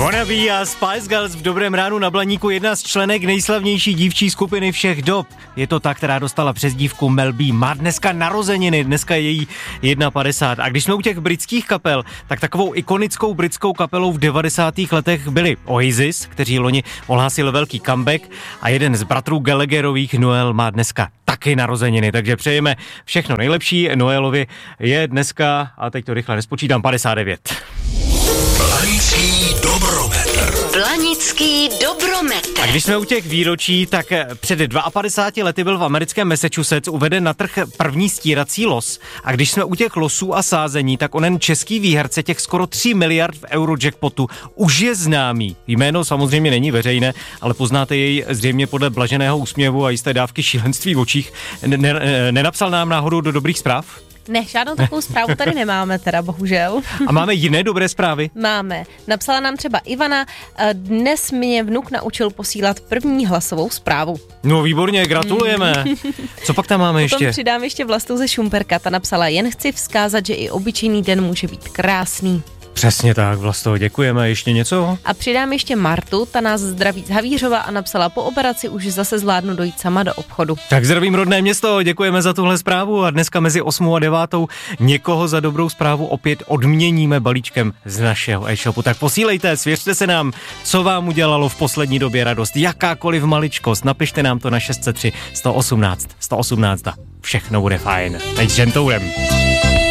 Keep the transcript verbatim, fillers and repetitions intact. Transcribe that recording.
Wannabe a Spice Girls v Dobrém ránu na Blaníku, jedna z členek nejslavnější dívčí skupiny všech dob. Je to ta, která dostala přezdívku Mel B. Má dneska narozeniny, dneska je její padesát jedna. A když jsme u těch britských kapel, tak takovou ikonickou britskou kapelou v devadesátých letech byli Oasis, kteří loni ohlásili velký comeback, a jeden z bratrů Gallagherových, Noel, má dneska taky narozeniny, takže přejeme všechno nejlepší. Noelovi je dneska, a teď to rychle nespočítám, padesát devět. Blanický dobrometr. Blanický dobrometr. A když jsme u těch výročí, tak před padesát dva lety byl v americkém Massachusetts uveden na trh první stírací los. A když jsme u těch losů a sázení, tak onen český výherce těch skoro tři miliard v Eurojackpotu už je známý. Jméno samozřejmě není veřejné, ale poznáte jej zřejmě podle blaženého úsměvu a jisté dávky šílenství v očích. Nenapsal nám náhodou do dobrých zpráv? Ne, žádnou takovou zprávu tady nemáme teda, bohužel. A máme jiné dobré zprávy? Máme. Napsala nám třeba Ivana, dnes mě vnuk naučil posílat první hlasovou zprávu. No výborně, gratulujeme. Co pak tam máme ještě? Potom přidám ještě Vlastu ze Šumperka, ta napsala, jen chci vzkázat, že i obyčejný den může být krásný. Přesně tak, Vlasto, děkujeme. Ještě něco? A přidám ještě Martu, ta nás zdraví z Havířova a napsala, po operaci už zase zvládnu dojít sama do obchodu. Tak zdravím rodné město, děkujeme za tuhle zprávu a dneska mezi osmou a devátou někoho za dobrou zprávu opět odměníme balíčkem z našeho e-shopu. Tak posílejte, svěřte se nám, co vám udělalo v poslední době radost, jakákoliv maličkost, napište nám to na šest set tři sto osmnáct sto osmnáct. Všechno bude fajn. Teď s Gentourem.